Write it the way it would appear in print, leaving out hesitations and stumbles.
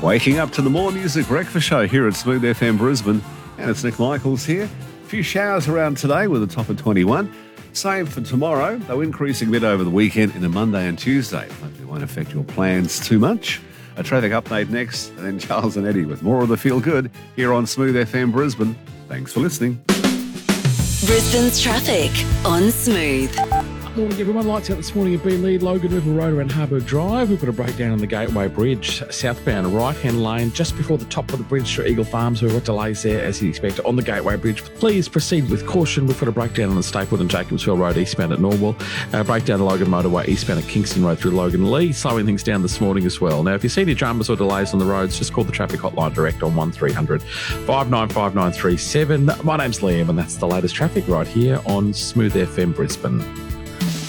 Waking up to the More Music Breakfast Show here at Smooth FM Brisbane. And it's Nick Michaels here. A few showers around today with a top of 21. Same for tomorrow, though increasing a bit over the weekend into Monday and Tuesday. Hopefully it won't affect your plans too much. A traffic update next, and then Charles and Eddie with more of the Feel Good here on Smooth FM Brisbane. Thanks for listening. Brisbane's traffic on Smooth. Morning everyone, lights out this morning at Beenleigh, Logan River Road around Harbour Drive. We've got a breakdown on the Gateway Bridge, southbound right-hand lane, just before the top of the bridge to Eagle Farms. We've got delays there as you'd expect on the Gateway Bridge. Please proceed with caution. We've got a breakdown on the Stapleton and Jacobsville Road eastbound at Norwell. Breakdown the Logan Motorway eastbound at Kingston Road through Logan Lee, slowing things down this morning as well. Now, if you see any dramas or delays on the roads, just call the traffic hotline direct on 1300 595937. My name's Liam and that's the latest traffic right here on Smooth FM Brisbane.